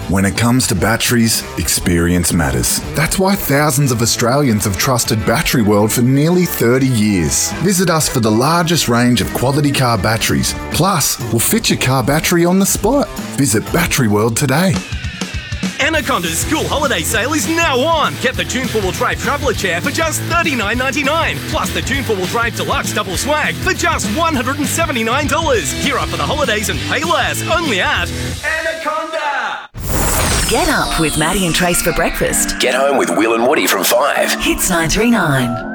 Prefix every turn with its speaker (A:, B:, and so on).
A: When it comes to batteries, experience matters. That's why thousands of Australians have trusted Battery World for nearly 30 years. Visit us for the largest range of quality car batteries. Plus, we'll fit your car battery on the spot. Visit Battery World today.
B: Anaconda's school holiday sale is now on. Get the Tune 4-wheel drive traveller chair for just $39.99. Plus the Tune 4-wheel drive deluxe double swag for just $179. Gear up for the holidays and pay less. Only at Anaconda.
C: Get up with Maddie and Trace for breakfast.
D: Get home with Will and Woody from 5.
C: Hits 939.